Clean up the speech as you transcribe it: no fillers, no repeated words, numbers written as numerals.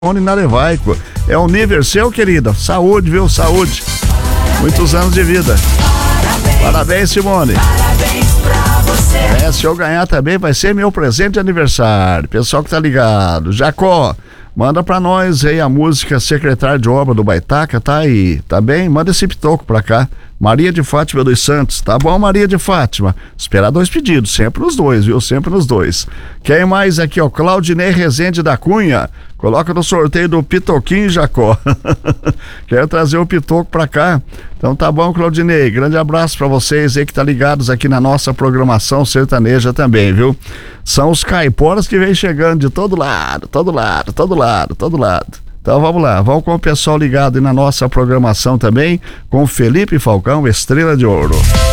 Narevaico. É um nível seu, querida. Saúde, viu? Saúde. Muitos anos de vida. Parabéns, Simone. Parabéns pra você. Se eu ganhar também, vai ser meu presente de aniversário. Pessoal que tá ligado. Jacó, manda pra nós aí a música Secretário de Obra do Baitaca, tá aí, tá bem? Manda esse pitoco pra cá. Maria de Fátima dos Santos, tá bom, Maria de Fátima? Esperar 2 pedidos, sempre nos 2, viu? Sempre nos 2. Quem mais aqui, ó? Claudinei Rezende da Cunha. Coloca no sorteio do Pitoquinho, Jacó. Quero trazer o Pitoco pra cá. Então tá bom, Claudinei. Grande abraço pra vocês aí que tá ligados aqui na nossa programação sertaneja também, viu? São os caiporas que vem chegando de todo lado. Então vamos lá, vamos com o pessoal ligado aí na nossa programação também, com Felipe Falcão, Estrela de Ouro.